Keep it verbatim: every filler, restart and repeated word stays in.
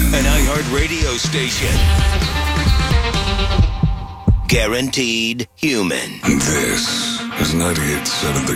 An iHeart radio station. Guaranteed human. This is ninety-eight point seven The